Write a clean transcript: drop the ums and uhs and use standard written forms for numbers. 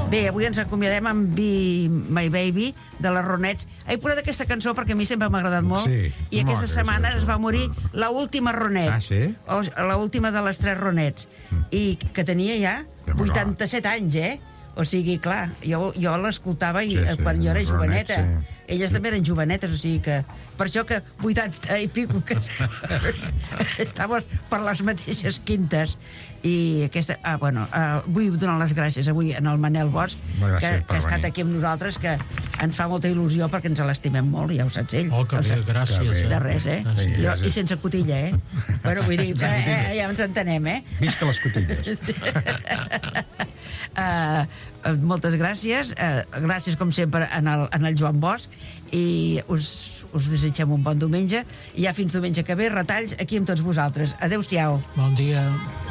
Bé, avui ens acomiadem amb Be My Baby, de les Ronettes. He posat aquesta cançó perquè a mi sempre m'ha agradat molt. Sí, I aquesta setmana es va morir l'última Ronette. Ah, sí? L'última de les 3 Ronettes. I que tenia ja 87 anys, O sigui, clar, jo l'escoltava quan jo era joveneta. Elles també eren jovenetes, o sigui que... Per això que 80 i pico que estaven per les mateixes quintes. I aquesta... vull donar les gràcies avui al Manel Bosch, que ha estat aquí amb nosaltres, que ens fa molta il·lusió perquè ens l'estimem molt, ja ho saps ell. Oh, que bé, gràcies. De res, I sense cotilla, Bueno, vull dir, ja ens entenem, Visca les cotilles. Moltes gràcies. Gràcies, com sempre, en el Joan Bosch, i us desitgem un bon diumenge, i ja fins diumenge que ve, retalls aquí amb tots vosaltres. Adéu-siau. Bon dia.